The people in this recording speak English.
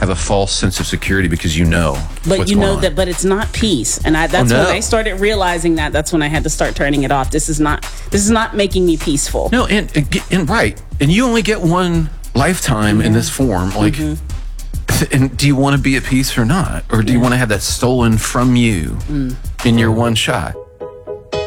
have a false sense of security because you know. But what's you know going on. that, but it's not peace, and that's no. when I started realizing that. That's when I had to start turning it off. This is not making me peaceful. No, and right, and you only get one lifetime in this form. Like, and do you want to be at peace or not, or do you want to have that stolen from you in your one shot?